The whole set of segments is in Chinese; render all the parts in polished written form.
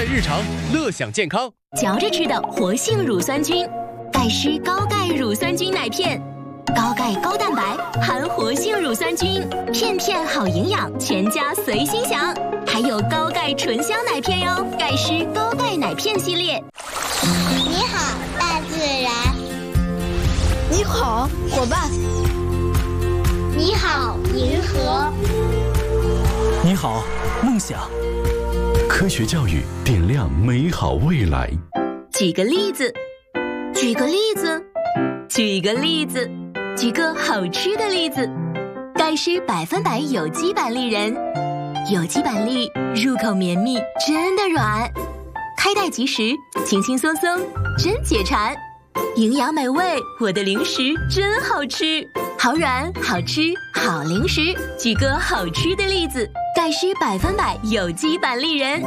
日常，乐享健康。 嚼着吃的活性乳酸菌，钙湿高钙乳酸菌奶片，高钙高蛋白，含活性乳酸菌，片片好营养，全家随心享。还有高钙纯香奶片哟，钙湿高钙奶片系列。 你好，大自然。 你好，伙伴。 你好，银河。 你好，梦想。 科学教育点亮美好未来。 举个例子，举个例子，举个例子，举个好吃的例子。钙湿100%有机板栗仁，有机板栗入口绵密，真的软，开袋即食，轻轻松松，真解馋。营养美味，我的零食真好吃，好软好吃好零食。举个好吃的例子，钙湿100%有机板栗仁。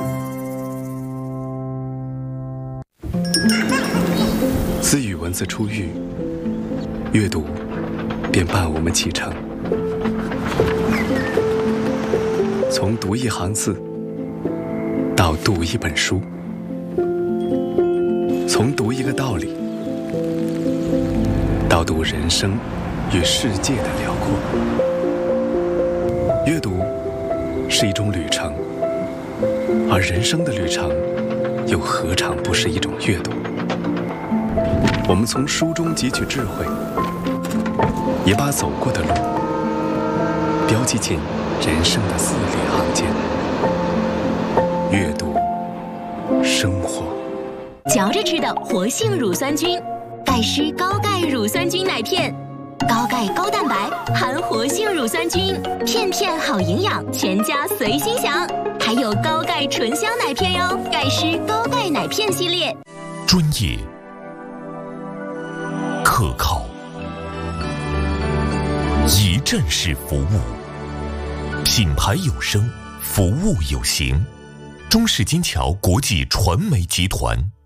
自与文字初遇，阅读便伴我们启程。从读一行字到读一本书，从读一个道理到读人生与世界的辽阔。阅读是一种旅程，而人生的旅程又何尝不是一种阅读？我们从书中汲取智慧，也把走过的路标记进人生的字里行间。阅读，生活。 嚼着吃的活性乳酸菌，钙湿高钙乳酸菌奶片，高钙高蛋白，含活性乳酸菌，片片好营养，全家随心享。还有高钙纯香奶片哟，钙湿高钙奶片系列。 专业、可靠、一站式服务，品牌有声，服务有形。中式金桥国际传媒集团。